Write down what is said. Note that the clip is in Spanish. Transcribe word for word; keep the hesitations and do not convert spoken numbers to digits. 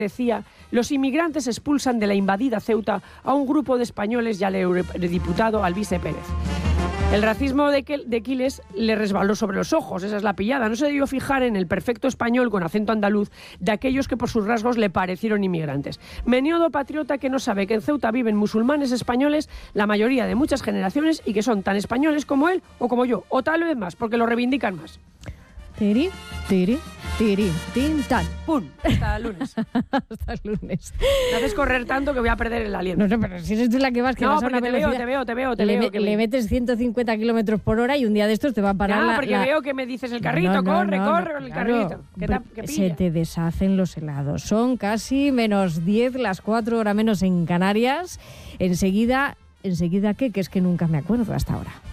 decía, los inmigrantes expulsan de la invadida Ceuta a un grupo de españoles y al eurodiputado Alvise Pérez. El racismo de, que, de Quiles le resbaló sobre los ojos, esa es la pillada. No se debió fijar en el perfecto español con acento andaluz de aquellos que por sus rasgos le parecieron inmigrantes. Menudo patriota que no sabe que en Ceuta viven musulmanes españoles, la mayoría de muchas generaciones, y que son tan españoles como él o como yo, o tal vez más, porque lo reivindican más. Tiri, tiri, tiri, tin, tan. ¡Pum! Hasta el lunes. Hasta el lunes. Me haces correr tanto que voy a perder el aliento. No, no, pero si eres tú la que vas, que no, vas a una te velocidad... veo, te veo, te veo, te le, veo. Me, le metes ciento cincuenta kilómetros por hora y un día de estos te va a parar ya, la... porque la... veo que me dices el carrito, no, no, corre, no, corre no, con el claro. carrito. ¿Qué ta, qué Se te deshacen los helados. Son casi menos diez, las cuatro horas menos en Canarias. Enseguida, ¿enseguida qué? Que es que nunca me acuerdo hasta ahora.